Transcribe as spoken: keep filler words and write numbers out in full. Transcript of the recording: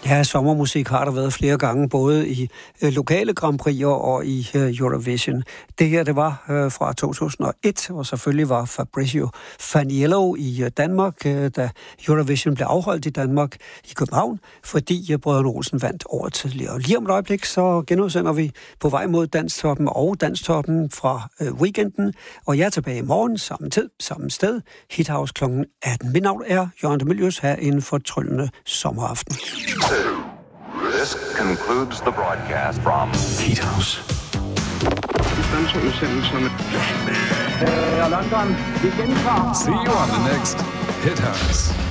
Ja, sommermusik har der været flere gange, både i øh, lokale Grand Prix'er og i øh, Eurovision. Det her, det var øh, fra to tusind og et, og selvfølgelig var Fabrizio Faniello i øh, Danmark, øh, da Eurovision blev afholdt i Danmark i København, fordi øh, Brødrene Olsen vandt over tidligere. Og lige om et øjeblik, så genudsender vi På vej mod Danstoppen og Danstoppen fra øh, weekenden, og jeg er tilbage i morgen, samme tid, samme sted, Hithouse klokken atten. Mit navn er Jørgen de Mylius, her en fortryllende sommeraften. This concludes the broadcast from Hithouse. London, vi gentager. See you on the next Hithouse.